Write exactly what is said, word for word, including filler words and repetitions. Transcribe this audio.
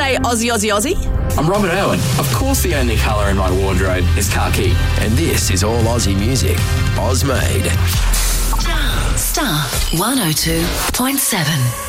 G'day, Aussie, Aussie, Aussie. I'm Robert Irwin. Of course the only colour in my wardrobe is khaki. And this is all Aussie music. Oz Made. Star one oh two point seven.